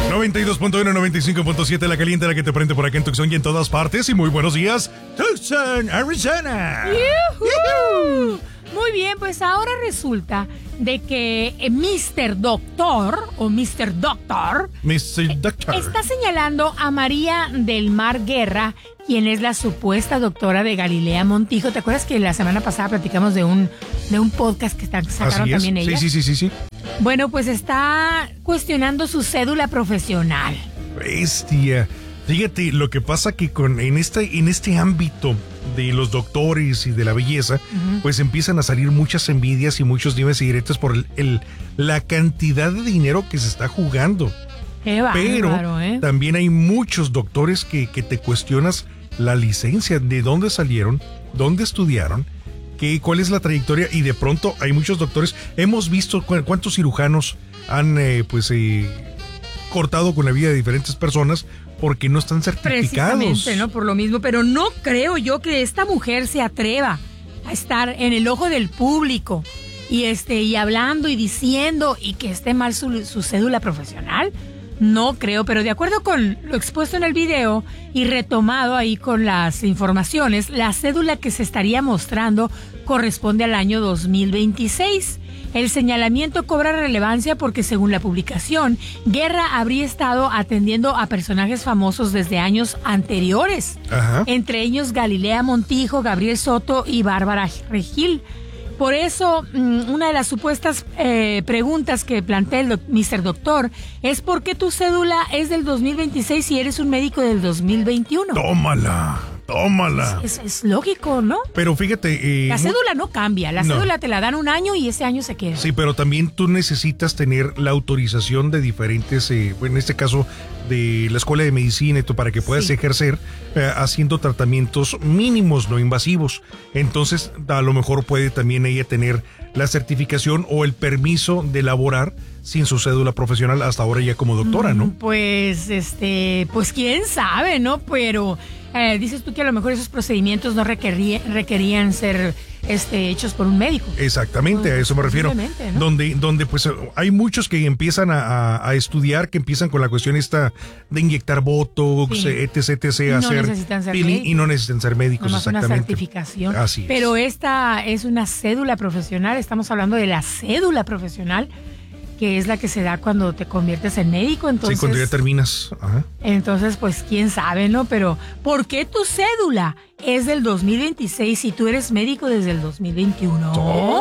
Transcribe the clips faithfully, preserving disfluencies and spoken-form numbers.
noventa y dos punto uno, noventa y cinco punto siete, la caliente, la que te prende por acá en Tucson y en todas partes. Y muy buenos días, Tucson, Arizona. ¡Yuhu! Muy bien, pues ahora resulta de que eh, mister Doctor o mister Doctor, mister Doctor está señalando a María del Mar Guerra, quien es la supuesta doctora de Galilea Montijo. ¿Te acuerdas que la semana pasada platicamos de un, de un podcast que está, sacaron Así es. también ella? Sí, sí, sí, sí, sí. Bueno, pues está cuestionando su cédula profesional. Bestia. Fíjate, lo que pasa que con en este en este ámbito de los doctores y de la belleza, uh-huh. pues empiezan a salir muchas envidias y muchos dimes y diretes por el, el la cantidad de dinero que se está jugando. Qué bárbaro, Pero ¿eh? también hay muchos doctores que, que te cuestionas la licencia, de dónde salieron, dónde estudiaron, qué, cuál es la trayectoria, y de pronto hay muchos doctores. Hemos visto cu- cuántos cirujanos han eh, pues eh, cortado con la vida de diferentes personas porque no están certificados. Precisamente, ¿no? Por lo mismo, pero no creo yo que esta mujer se atreva a estar en el ojo del público y este y hablando y diciendo y que esté mal su, su cédula profesional. No creo, pero de acuerdo con lo expuesto en el video y retomado ahí con las informaciones, la cédula que se estaría mostrando corresponde al año dos mil veintiséis. El señalamiento cobra relevancia porque, según la publicación, Guerra habría estado atendiendo a personajes famosos desde años anteriores. Ajá. Entre ellos Galilea Montijo, Gabriel Soto y Bárbara Regil. Por eso, una de las supuestas eh, preguntas que plantea el doc- mister Doctor es ¿por qué tu cédula es del dos mil veintiséis si eres un médico del dos mil veintiuno? Tómala, tómala. Es, es, es lógico, ¿no? Pero fíjate... Eh, La cédula no cambia, la no. cédula te la dan un año y ese año se queda. Sí, pero también tú necesitas tener la autorización de diferentes, eh, en este caso de la Escuela de Medicina y todo, para que puedas Sí. ejercer eh, haciendo tratamientos mínimos, no invasivos. Entonces, a lo mejor puede también ella tener la certificación o el permiso de laborar sin su cédula profesional hasta ahora ya como doctora, ¿no? Pues, este, pues quién sabe, ¿no? Pero eh, dices tú que a lo mejor esos procedimientos no requería, requerían ser este, hechos por un médico. Exactamente, a eso me refiero. Posiblemente, ¿no? Donde, donde pues hay muchos que empiezan a, a, a estudiar, que empiezan con la cuestión esta de inyectar botox, Sí. etc, etc, Y no hacer necesitan ser peeling, médicos. y no necesitan ser médicos, Nomás una exactamente. certificación. Así es. Pero esta es una cédula profesional, estamos hablando de la cédula profesional, que es la que se da cuando te conviertes en médico. Entonces, Sí, cuando ya terminas. Ajá. entonces, pues quién sabe, ¿no? Pero, ¿por qué tu cédula es del dos mil veintiséis si tú eres médico desde el dos mil veintiuno?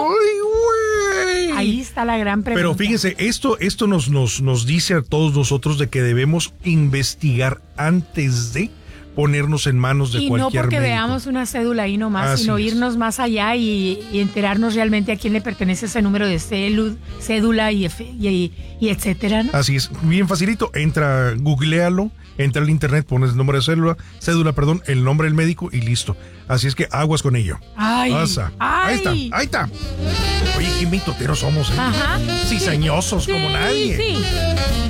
¡Ay, güey! Ahí está la gran pregunta. Pero fíjense, esto, esto nos, nos, nos dice a todos nosotros de que debemos investigar antes de ponernos en manos de y no cualquier porque médico. veamos una cédula ahí nomás, Así sino es. irnos más allá y, y enterarnos realmente a quién le pertenece ese número de celu- cédula y, efe- y, y etcétera, ¿no? Así es, bien facilito, entra, googlealo, entra al internet, pones el número de cédula, cédula, perdón, el nombre del médico y listo. Así es que aguas con ello. Ay, Pasa. ay. Ahí está, ahí está. Oye, qué mitoteros somos, ¿eh? Ajá. Cizañosos Sí, como nadie. Sí.